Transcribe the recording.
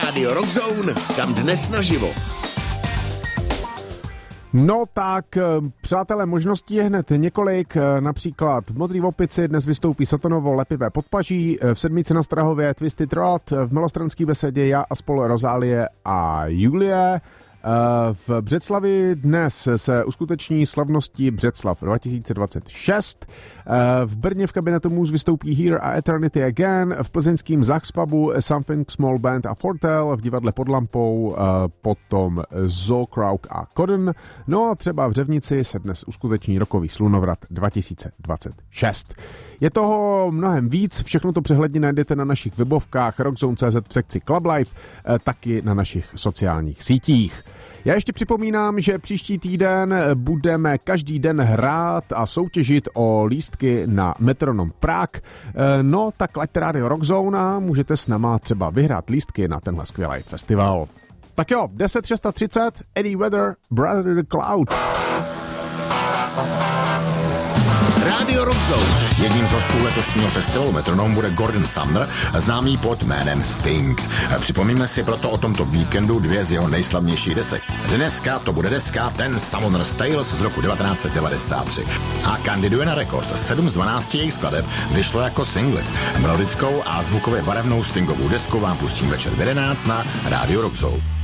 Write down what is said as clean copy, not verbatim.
Rádio Rockzone, kam dnes naživo. No tak, přátelé, možností je hned několik, například v Modrý opici dnes vystoupí Satonovo Lepivé podpaží, v Sedmici na Strahově Twisted Rod, v Malostranský besedě Já a spolu Rozálie a Julie. V Břeclavi dnes se uskuteční slavnosti Břeclav 2026. V Brně v kabinetu Moose vystoupí Here a Eternity Again. V plzeňském Zachs pubu Something Small Band a Fortel. V divadle Pod lampou potom Zoo Krauk a Codden. No a třeba v Řevnici se dnes uskuteční rokový slunovrat 2026. Je toho mnohem víc. Všechno to přehledně najdete na našich webovkách Rockzone.cz v sekci Club Life, taky na našich sociálních sítích. Já ještě připomínám, že příští týden budeme každý den hrát a soutěžit o lístky na Metronom Prague. No, tak laďte rádio Rockzone a můžete s náma třeba vyhrát lístky na tenhle skvělý festival. Tak jo, 10:30, Eddie Vedder, Brother the Clouds. Rádio Rockzone. Jedním z hostů letošního festivalu Metronom bude Gordon Sumner, známý pod jménem Sting. Připomeňme si proto o tomto víkendu dvě z jeho nejslavnějších desek. Dneska to bude deska Ten Summoner's Tales z roku 1993 a kandiduje na rekord. 7 z 12 jejich skladeb vyšlo jako singly. Melodickou a zvukově barevnou Stingovou desku vám pustím večer v 11 na Rádio Rockzone.